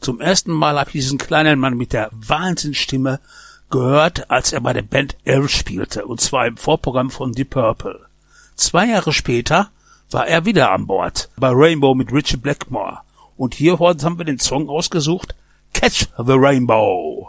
Zum ersten Mal habe ich diesen kleinen Mann mit der Wahnsinnsstimme gehört, als er bei der Band L spielte, und zwar im Vorprogramm von Deep Purple. 2 Jahre später war er wieder an Bord, bei Rainbow mit Ritchie Blackmore. Und hier heute haben wir den Song ausgesucht, Catch the Rainbow.